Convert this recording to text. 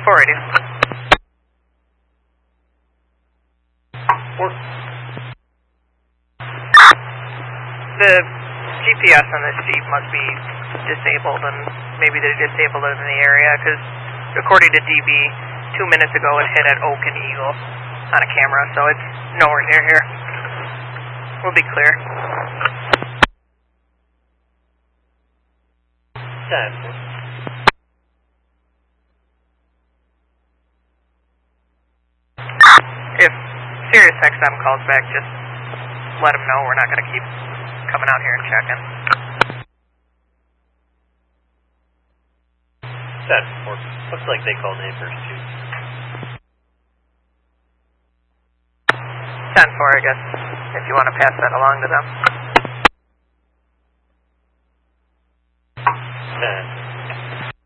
480. The GPS on this Jeep must be disabled, and maybe they disabled it in the area, because according to DB, 2 minutes ago it hit at Oak and Eagle on a camera, so it's nowhere near here. We'll be clear. 10. If Sirius XM calls back, just let them know we're not going to keep coming out here and checking. 10-4. Looks like they called neighbors too. 10-4, I guess, if you want to pass that along to them.